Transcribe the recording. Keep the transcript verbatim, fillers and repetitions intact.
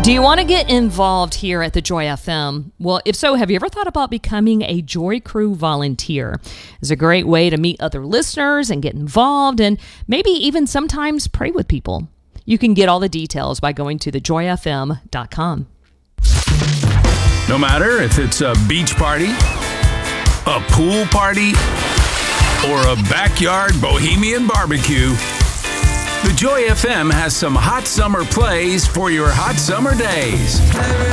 Do you want to get involved here at the Joy F M? Well, if so, have you ever thought about becoming a Joy Crew volunteer? It's a great way to meet other listeners and get involved and maybe even sometimes pray with people. You can get all the details by going to the joy f m dot com. No matter if it's a beach party, a pool party, or a backyard bohemian barbecue, the Joy F M has some hot summer plays for your hot summer days.